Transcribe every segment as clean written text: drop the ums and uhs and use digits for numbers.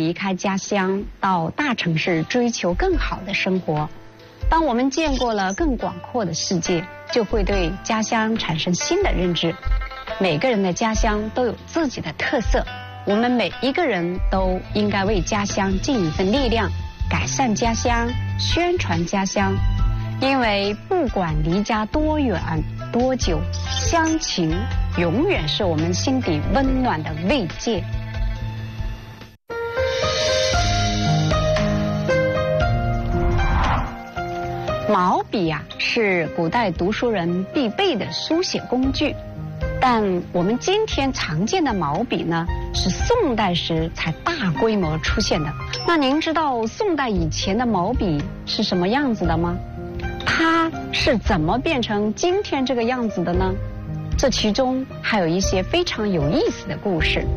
离开家乡，到大城市追求更好的生活。当我们见过了更广阔的世界，就会对家乡产生新的认知。每个人的家乡都有自己的特色，我们每一个人都应该为家乡尽一份力量，改善家乡，宣传家乡。因为不管离家多远多久，乡情永远是我们心底温暖的慰藉。毛笔啊，是古代读书人必备的书写工具，但我们今天常见的毛笔呢，是宋代时才大规模出现的。那您知道宋代以前的毛笔是什么样子的吗？它是怎么变成今天这个样子的呢？这其中还有一些非常有意思的故事。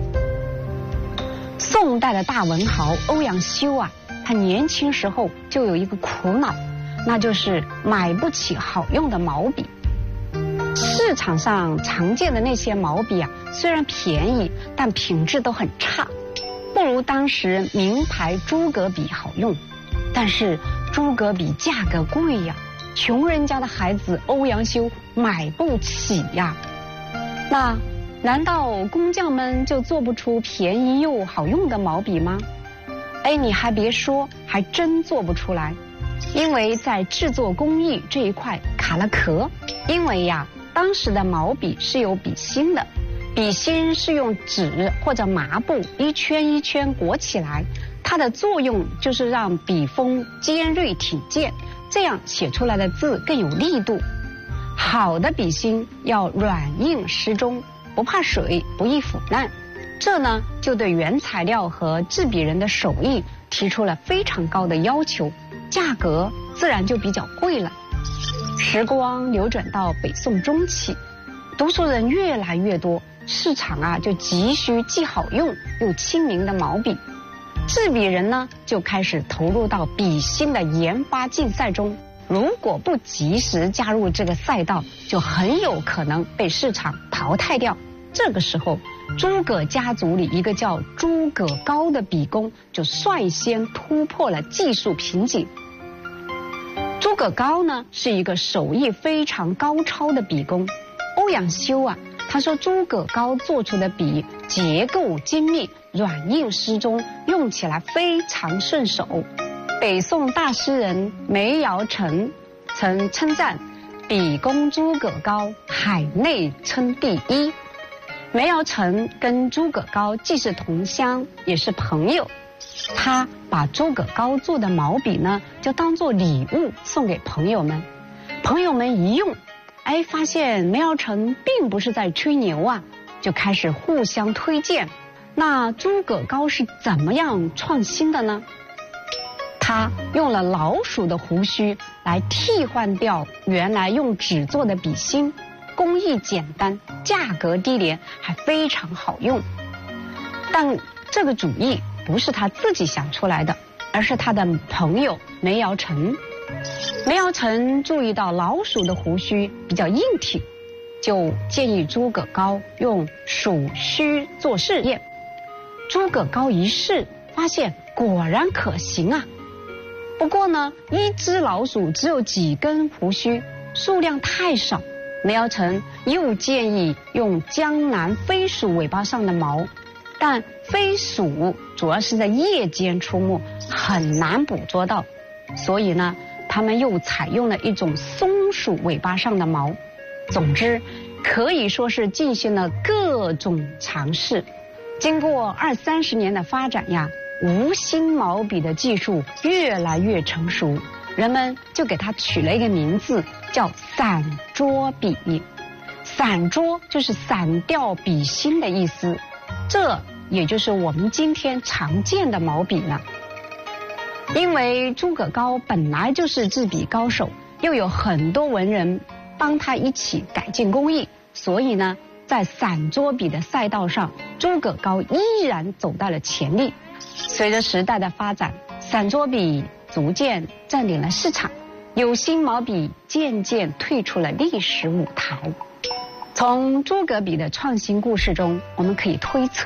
宋代的大文豪欧阳修啊，他年轻时候就有一个苦恼，那就是买不起好用的毛笔。市场上常见的那些毛笔啊，虽然便宜，但品质都很差，不如当时名牌诸葛笔好用。但是诸葛笔价格贵呀，穷人家的孩子欧阳修买不起呀。那难道工匠们就做不出便宜又好用的毛笔吗？哎，你还别说，还真做不出来。因为在制作工艺这一块卡了壳。因为呀，当时的毛笔是有笔芯的，笔芯是用纸或者麻布一圈一圈裹起来，它的作用就是让笔锋尖锐挺健，这样写出来的字更有力度。好的笔芯要软硬适中，不怕水，不易腐烂。这呢，就对原材料和制笔人的手艺提出了非常高的要求，价格自然就比较贵了。时光流转到北宋中期，读书人越来越多，市场啊就急需既好用又亲民的毛笔。制笔人呢就开始投入到笔芯的研发竞赛中，如果不及时加入这个赛道，就很有可能被市场淘汰掉。这个时候，诸葛家族里一个叫诸葛高的笔工就率先突破了技术瓶颈。诸葛高呢是一个手艺非常高超的笔工。欧阳修啊，他说诸葛高做出的笔结构精密，软硬适中，用起来非常顺手。北宋大诗人梅尧臣曾称赞笔工诸葛高海内称第一。梅尧臣跟诸葛高既是同乡也是朋友，他把诸葛高做的毛笔呢就当作礼物送给朋友们。朋友们一用，哎，发现梅尧臣并不是在吹牛啊，就开始互相推荐。那诸葛高是怎么样创新的呢？他用了老鼠的胡须来替换掉原来用纸做的笔芯，工艺简单，价格低廉，还非常好用。但这个主意不是他自己想出来的，而是他的朋友梅尧臣。梅尧臣注意到老鼠的胡须比较硬挺，就建议诸葛高用鼠须做试验。诸葛高一试，发现果然可行啊。不过呢，一只老鼠只有几根胡须，数量太少。梅尧臣又建议用江南飞鼠尾巴上的毛，但飞鼠主要是在夜间出没，很难捕捉到，所以呢，他们又采用了一种松鼠尾巴上的毛。总之，可以说是进行了各种尝试。经过20-30年的发展呀，无芯毛笔的技术越来越成熟，人们就给它取了一个名字，叫散桌笔。散桌就是散掉笔芯的意思，这也就是我们今天常见的毛笔呢。因为诸葛高本来就是制笔高手，又有很多文人帮他一起改进工艺，所以呢，在散桌笔的赛道上，诸葛高依然走到了前列。随着时代的发展，散桌笔逐渐占领了市场，有芯毛笔渐渐退出了历史舞台。从诸葛笔的创新故事中，我们可以推测，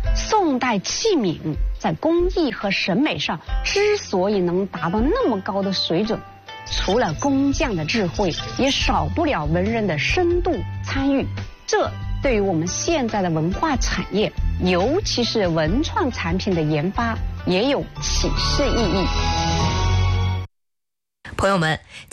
宋代器皿在工艺和审美上之所以能达到那么高的水准，除了工匠的智慧，也少不了文人的深度参与。这对于我们现在的文化产业，尤其是文创产品的研发，也有启示意义。 朋友们。